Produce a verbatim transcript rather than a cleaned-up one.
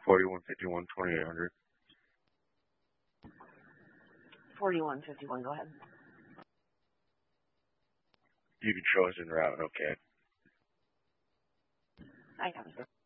forty-one fifty-one, twenty-eight hundred. forty-one fifty-one, go ahead. You can show us in route, okay. I got it.